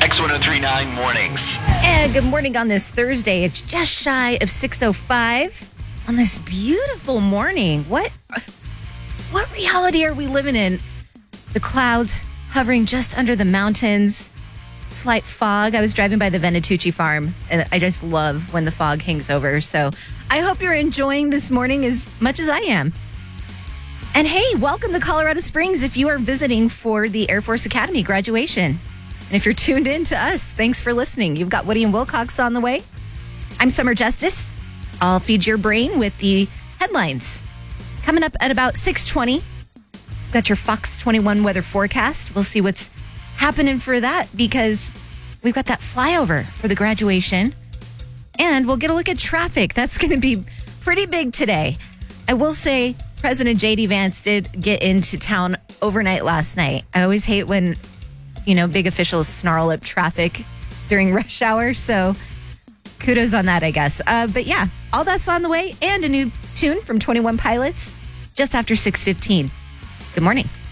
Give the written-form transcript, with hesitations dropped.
X1039 mornings. And good morning on this Thursday. It's just shy of 6:05 on this beautiful morning. What reality are we living in? The clouds hovering just under the mountains, slight fog. I was driving by the Venatucci farm, and I just love when the fog hangs over. So I hope you're enjoying this morning as much as I am. And hey, welcome to Colorado Springs if you are visiting for the Air Force Academy graduation. And if you're tuned in to us, thanks for listening. You've got Woody and Wilcox on the way. I'm Summer Justice. I'll feed your brain with the headlines. Coming up at about 6:20, got your Fox 21 weather forecast. We'll see what's happening for that because we've got that flyover for the graduation. And we'll get a look at traffic. That's going to be pretty big today. I will say President J.D. Vance did get into town overnight last night. I always hate when big officials snarl up traffic during rush hour. So kudos on that, I guess. But yeah, all that's on the way and a new tune from 21 Pilots just after 6:15. Good morning.